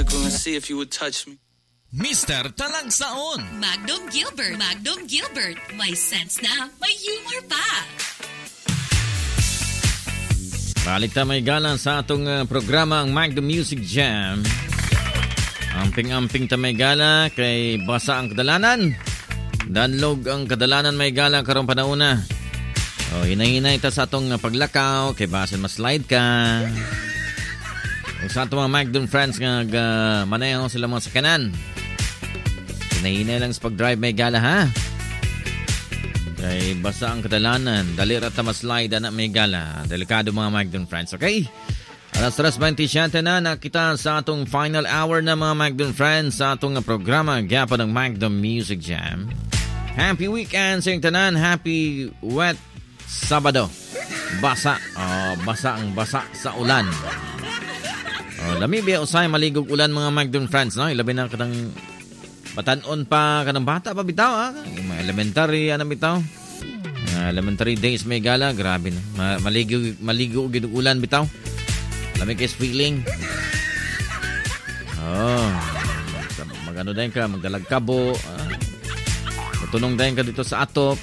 physical and see if you would touch me. Mr. Talagsaon. Magnum Gilbert. Magnum Gilbert. May sense na, may humor pa. Balik ta may galang sa atong programa ang Magnum Music Jam. Amping-amping ta may gala kay basa ang kadalanan. Danlog ang kadalanan may gala karong panahon. O, hinay-hinay ta sa atong paglakaw kay basin ma-slide ka. O sa atong mga Magnum friends nga manayaw sila mga sakanan. Hinay-hinay lang sa pag-drive may gala ha. Kay basa ang kadalanan. Dali rata ma-slide na may gala. Delikado mga Magnum friends, okay? Alas 3:27 na nakita sa atong final hour na mga Magnum friends sa atong programa gyapon ng Magnum Music Jam. Happy weekend sa tanan. Happy wet Sabado. Basa. Basa ang basa sa ulan. Lami biya usay maligog ulan mga Magnum friends, no? Ilabi na kadang batanon pa kanang bata pa bitaw ha. Mga elementary ano bitaw. Elementary days may gala, grabe na. Maligo gid ulan bitaw. Lami kay feeling. Magano din ka, magdalag kabo. Tunong din ka dito sa atop.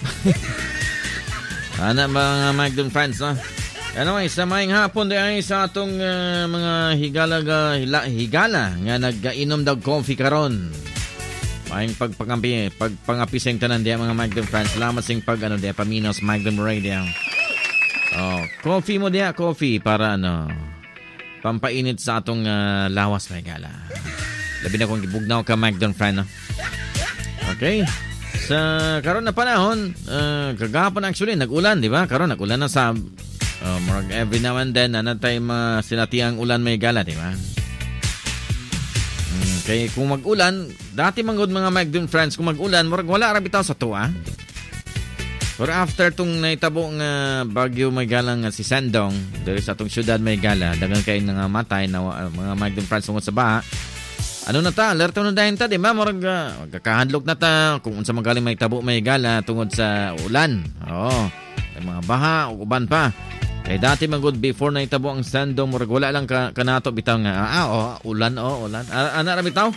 Ana mga Magnum friends, no? Anyway, sa maing hapon ay sa atong mga higala nga nag-inom dag coffee karon. Maing pagpangapi sing tanan diya mga Magnum friends. Salamat sing diya paminaw sa Magnum Radio. Coffee mo diya, coffee para pampainit sa atong lawas may gala. Labi na kung gibugnaw ka Magnum friend, no? Okay. Sa karon na panahon, kagahapon actually nag-ulan, di ba? Karon nag-ulan na sa every now and then anatay sinatiang ulan may gala, di ba? Kaya kung mag-ulan, dati manggod mga Magnum friends, kung mag-ulan, wala ra bitaw sa tuwa. Pero after tong naitabo nga bagyo may galang si Sandong, diri sa atong syudad may gala, dagan kay nga matay na mga Magnum friends tungod sa baha. Ano na ta? Alerto na dahin ta, di ba? Murag kakahandlok na ta kung unsa magaling may tabo may gala tungod sa ulan. May mga baha o uban pa. Kay dati magod before na itabo ang Sandong, murag wala lang kanato bitaw nga ulan. Ana ra bitaw.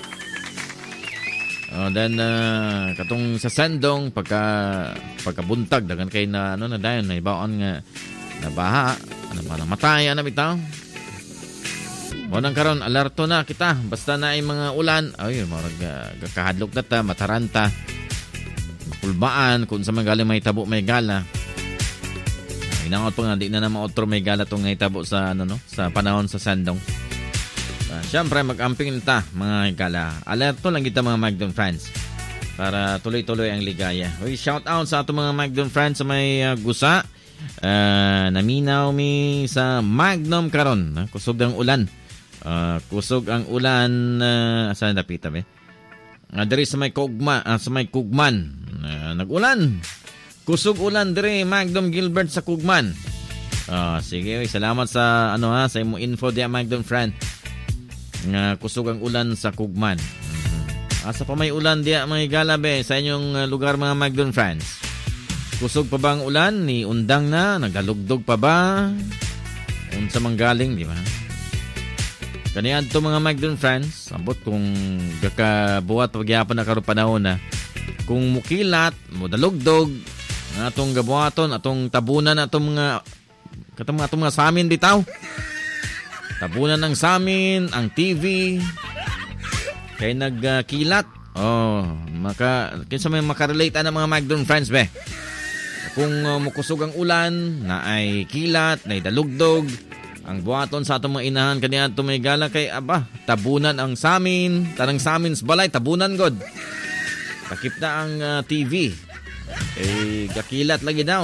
Then katong sa Sandong pagkabuntag dagan kay na na dayon na ibaon nga nabaha, matay ana bitaw. Monang karon alerto na kita basta na ay mga ulan, marag kahadlok na ta, mataranta, makulbaan kung sa magaling may tabo may gala. Inangot pa nga di na maotro may gala tong itabo sa sa panahon sa Sandong. Siyempre mag-amping ta mga gala. Alerto lang kita mga Magnum friends para tuloy-tuloy ang ligaya. Shout out sa ato mga Magnum friends sa may gusa. Naminaw mi sa Magnum karon. Kusog ang ulan. Kusog ang ulan saan napita be? Diri sa may Kugman. Nag-ulan. Kusog ulan diri Magnum Gilbert sa Kugman. Sige, salamat sa sa imong info diya Magnum friend. Kusog ang ulan sa Kugman. Asa pa may ulan diya mga gala be sa inyong lugar mga Magnum friends? Kusog pa ba ang ulan? Ni undang na, nagdalugdog pa ba? Unsa manggaling, di ba? Kaniyan to mga Magnum friends, ambot kung gakabuhat pagyapon na karon panahon na. Kung mukilat, modalugdog, atong gabuhaton, atong tabunan atong mga samin bitaw. Tabunan ng samin, ang TV. Kay nagkilat. Kinsa may makarelate ang mga Magnum friends be. Kung mukusog ang ulan, na ay kilat, na ay dalugdog, ang buhaton sa atong mga inahan kaniya may gala kay tabunan ang samin, tanang samin sa balay, tabunan god. Takip na ang TV. Kakilat lagi daw.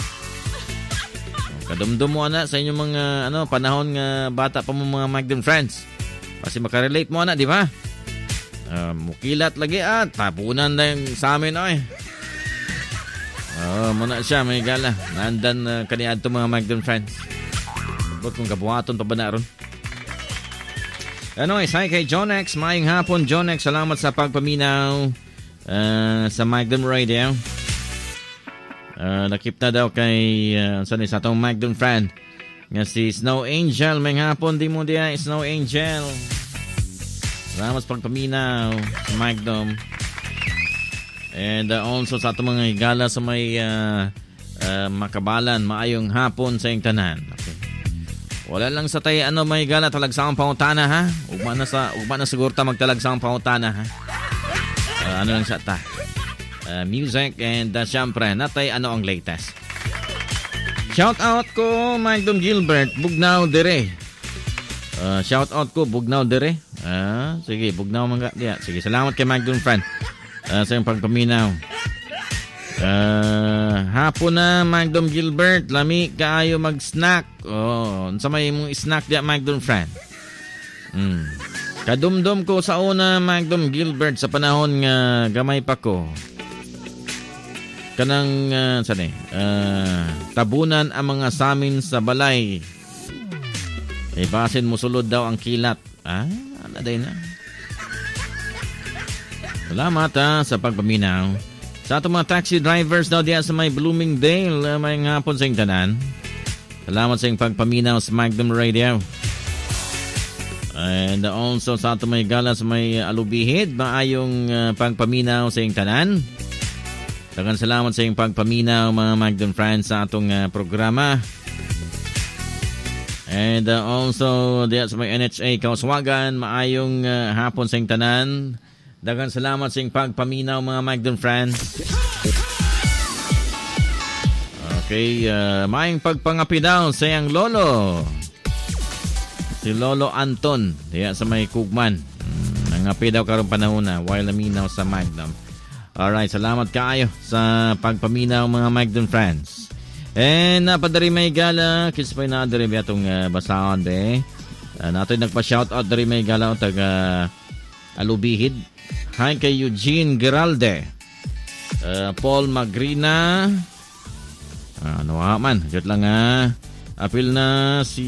Kadumdum mo na sa inyong mga panahon nga bata pa mo mga Magnum friends. Kasi makarelate mo na, di ba? Mukilat lagi tabunan na yung samin muna siya may gala. Nandan kaniya mga Magnum friends. Ba't kung kabuhaton pa ba na ron? Hi kay Jonex. Maayong hapon, Jonex. Salamat sa pagpaminaw sa Magnum Radio. Nakip na daw kay sa atong Magnum friend nga si Snow Angel. May hapon di mo diya Snow Angel. Salamat sa pagpaminaw sa Magnum. And also sa atong mga higala sa may Makabalan, maayong hapon sa iyong tanan. Okay. Wala lang sa tayo may higala talagsang pangutana ha. Ugma na siguro ta magtalagsang pangutana ha. Ano lang sa ta. Music and syempre natay ang latest. Shout out ko Magnum Gilbert Bugnaw dire. Shout out ko Bugnaw dire. Sige, Bugnaw mga diya. Sige, salamat kay Magnum friend. Sa iyong pagpaminaw. Hapon na Magnum Gilbert, lami kaayo mag-snack. Sa may mong snack diya Magnum friend. Kadumdum ko sa una Magnum Gilbert sa panahon nga gamay pa ko. Kanang tabunan ang mga samin sa balay. Basin mo sulod daw ang kilat. Ano day na? Salamat sa pagpaminaw. Sa atong mga taxi drivers daw diya sa may Bloomingdale, may hapon sa tanan. Salamat sa iyong pagpaminaw sa Magnum Radio. And also sa atong may gala sa may Alubihid, maayong pagpaminaw sa iyong tanan. Daghang salamat sa iyong pagpaminaw mga Magnum friends sa atong programa. And also diya sa may NHA Kauswagan, maayong hapon sa iyong tanan. Daghang salamat sa iyong pagpaminaw mga Magnum friends. Okay, maayong pagpangapi daw sa iyang lolo. Si Lolo Anton, diya sa may Kugman. Nangapi daw karong panahon na while naminaw sa Magnum. Alright, salamat kaayo sa pagpaminaw mga Magnum friends. And napadari may gala, kisa pa na dari atong basahon de. Nato nagpa-shoutout dari may gala taga Alubihid. Hi kay Eugene Giralde, Paul Magrina, man, jut lang apil na si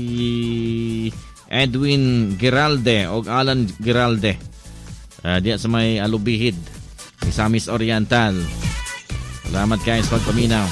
Edwin Giralde o Alan Giralde, diya sa may Alubihid, Misamis Oriental. Salamat guys pagpaminaw.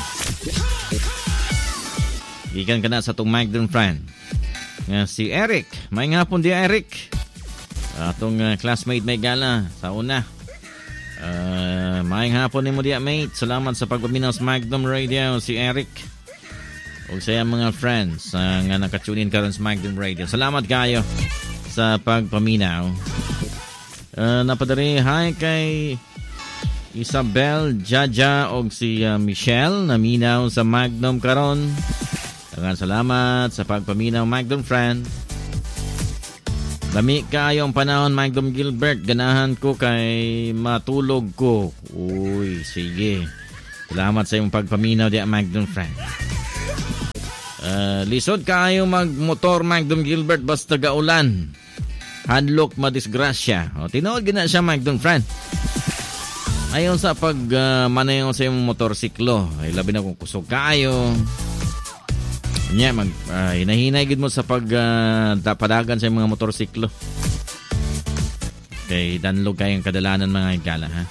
Ikan ka na sa itong Magnum friend. Si Eric, may nga po diya Eric. Atong classmate may gala sa una. Maayong hapon ni mo diya mate. Salamat sa pagpaminaw sa Magnum Radio si Eric o sa mga friends nga nakatunin karon sa Magnum Radio. Salamat kayo sa pagpaminaw. Napadari hi kay Isabel, Jaja o si Michelle naminaw sa Magnum karon. Daghang salamat sa pagpaminaw Magnum friend. Lami kayong panahon Magnum Gilbert, ganahan ko kay matulog ko. Uy, sige. Salamat sa iyong pagpaminaw di Magnum friend. Lisod kayo magmotor Magnum Gilbert basta gaulan. Hadlock madisgrasya. Tinood gina siya Magnum friend. Ayon sa pag manayon sa iyong motorsiklo, ay labi na kung kusog kayo. Hinahinay gid mo sa padagan sa mga motorsiklo. Kay danlog kayong kadalanan mga higala ha.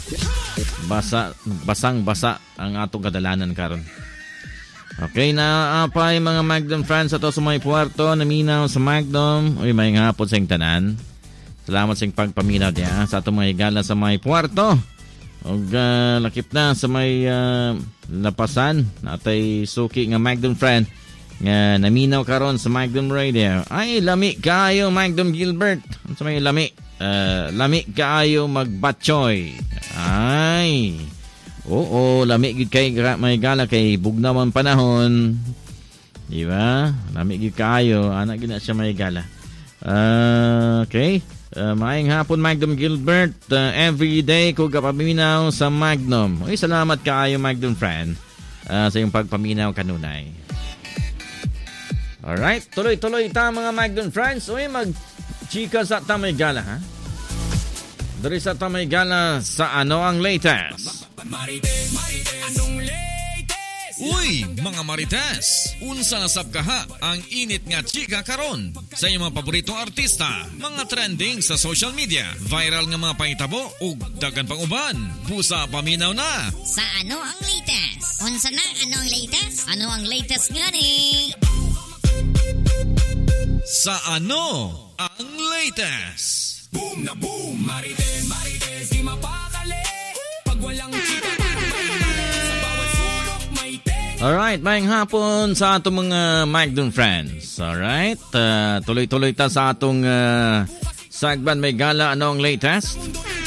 Basang-basa ang atong kadalanan karon. Okay na apay mga Magnum friends ato sa may puerto naminaw sa Magnum. Uy may hapon sa tanan. Salamat sa pagpaminaw diya sa atong mga higala sa may puerto. Og lakip na sa may lapasan natay suki nga Magnum friend nga naminaw karon sa Magnum Radio. Ay lami kaayo Magnum Gilbert. Sa may lami kaayo magbatchoy. Ay oo lami gid kay may gala kay bugnaw man panahon. Di ba? Lami gid kaayo ana gid na siya may gala. Okay. Maayong hapon Magnum Gilbert. Every day ko kapaminaw sa Magnum. Uy, salamat kaayo Magnum friend sa iyong pagpaminaw kanunay. Alright, tuloy-tuloy ta mga Magnum friends. Uy, mag-chika sa Tamay Gala ha. Dari sa Tamay Gala sa ano ang latest? Anong latest? Uy, mga Marites, unsa na sabkaha ang init nga chika karon sa iyong mga paboritong artista, mga trending sa social media, viral nga mga pahitabo ug daghan pang uban. Pusa paminaw na. Sa ano ang latest? Unsa na ano ang latest? Ano ang latest ngani? Sa ano ang latest? Boom na boom, Marites, di mapakali. Pag walang chika, sa bawat sulok may tenga. Alright, mayang hapon sa atong mga Magdon friends. Alright, tuloy-tuloy ta sa atong segment May Gala. Ano ang latest?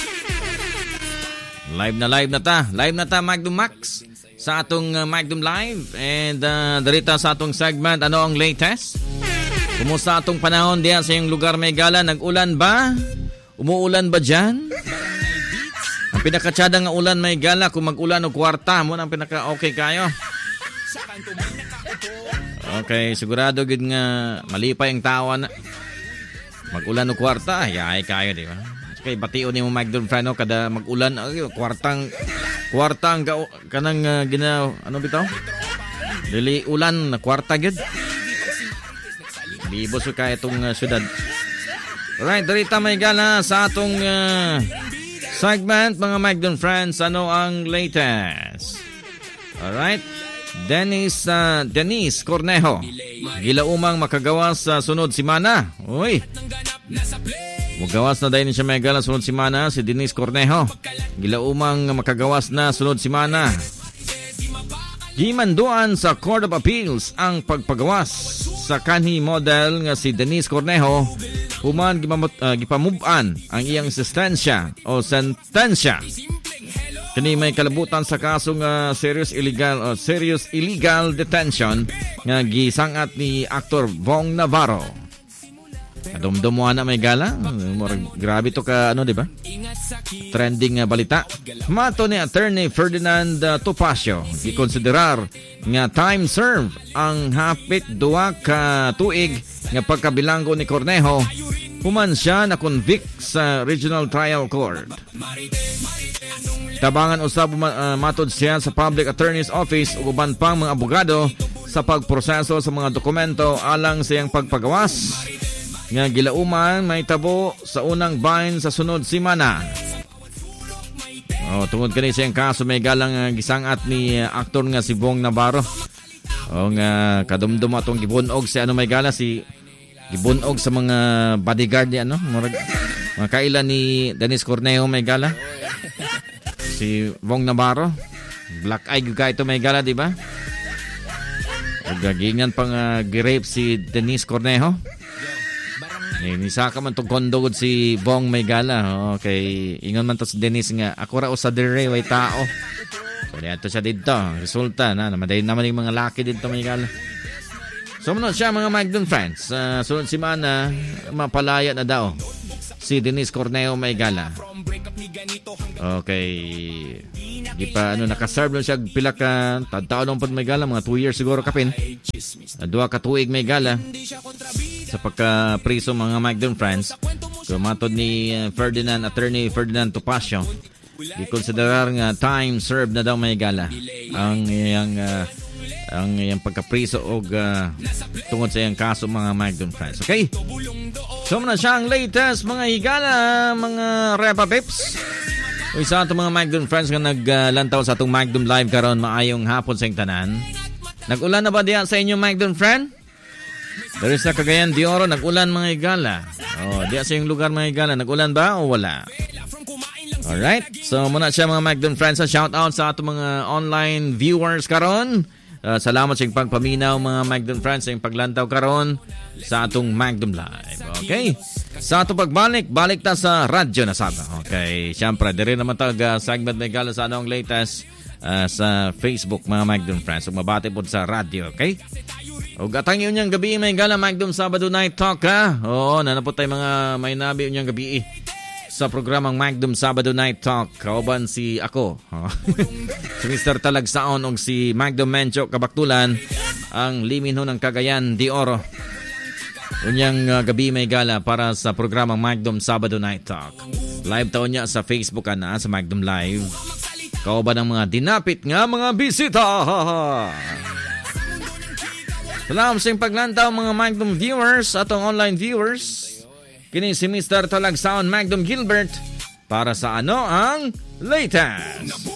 Live na ta. Live na ta, Magdon Max, sa atong Magdon Live. And darita sa atong segment Ano ang latest? Kumusta atong panahon diyan sa iyong lugar, May Gala? Nag-ulan ba? Umuulan ba dyan? Ang pinakatsada nga ulan, May Gala, kung mag-ulan o kwarta mo, ang pinaka-okay kayo. Okay, sigurado gid nga malipay ang tawa na mag-ulan o kwarta, yay kayo, di ba? Okay, batio ni mo Magdon friend, no? Kada mag-ulan, kwartang kanang gina, ano bitaw? Dili ulan, kwarta gid. Libos ko kaya itong syudad. Alright, darita May Gala sa atong segment, mga Magdon friends, ano ang latest? Alright, Denise Cornejo, gilaumang makagawas sa sunod simana. Uy, magawas na dahil siya May Gala sunod simana, si Denise Cornejo. Gilaumang makagawas na sunod simana. Gimanduan sa Court of Appeals ang pagpagawas sa kanhi model nga si Denise Cornejo human gipamove-an ang iyang sentensya kani may kalabutan sa kasong serious illegal detention nga gisangat ni aktor Vong Navarro. Dumdumuan na May Gala. Grabe to ka di ba? Trending balita. Mato ni Attorney Ferdinand Topacio, gikonsiderar nga time served ang hapit 2 ka tuig nga pagkabilanggo ni Cornejo human siya na convict sa Regional Trial Court. Tabangan usab matod siya sa Public Attorney's Office ug uban pang mga abogado sa pagproseso sa mga dokumento alang sa iyang pagpagawas nga gilauman may tabo sa unang bahin sa sunod simana. Tungod kani sa iyang kaso May Gala gisangat ni aktor nga si Vong Navarro. Nga kadumdum atong gibunog si May Gala, si gibunog sa mga bodyguard ni mga kailan ni Denise Cornejo May Gala. Si Vong Navarro, black eye gyud kay to May Gala, di ba? Gagingan pang gi-rape si Denise Cornejo. Nisaka man itong kondogod si Vong May Gala. Okay, ingon man to si Denise nga ako ra usa dire way tao. So diato siya dito. Resulta na namadayon naman yung mga laki dito May Gala. So muna siya mga Magdon friends. Sunod simana mapalaya na daw si Denise Cornejo May Gala. Okay. Di pa nakaserve lang siya pila ka taon lang po May Gala, mga 2 years siguro kapin. 2 ka tuig May Gala sa pagka-priso mga Magdon friends. Kumatod ni Attorney Ferdinand Topacio, i-considerar nga time served na daw May Gala ang iyang pagka-priso o tungod sa iyang kaso mga Magdon friends. Okay? So muna siya ang latest mga higala, mga Repa Pips. Isa itong mga Magdon friends nga naglantaw sa itong Magdon Live karon, maayong hapon sa iyong tanan. Nag-ulan na ba diya sa inyo Magdon friend? Dari sa Cagayan de Oro, nag-ulan mga higala. Diya sa iyong lugar mga higala, nag-ulan ba o wala? Alright, so muna siya mga Magdon friends. Shout out sa itong mga online viewers karon. Salamat sa iyong pagpaminaw mga Magdon friends sa iyong paglantaw karon sa atong Magdon Live. Okay? Sa atong pagbalik, balik ta sa radyo na saba. Okay, siyempre, diri naman segment May Gala sa anong latest sa Facebook mga Magdon friends. So, mabati po sa radyo, okay? O gatang yun yung gabi May Gala, Magdon Sabado Night Talk, ha? Oo, nanapot tayo mga may nabi yun yung gabi sa programang Magdon Sabado Night Talk. Kauban si ako, si Mr. Talagsaon o si Magdon Mencho Kabaktulan, ang limin ho ng Cagayan de Oro. Unyang gabi May Gala para sa programang Magdon Sabado Night Talk. Live taon niya sa Facebook sa Magdon Live. Kauban ng mga dinapit nga mga bisita. Salamat sa iyong paglantaw mga Magdon viewers, atong online viewers. Kini si Mr. Talagsaon Magdon Gilbert para sa ano ang latest.